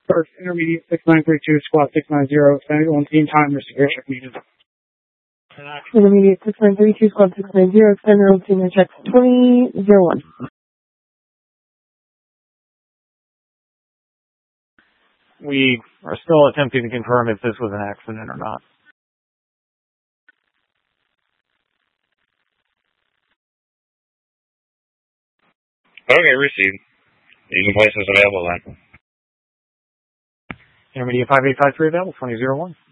First, intermediate 6932, squad 690, standing on team time, receiver check needed. Intermediate 6932, squad 690, standing on team check 2001. We are still attempting to confirm if this was an accident or not. Okay, received. Using places available then. Intermediate 5853 available, 2001.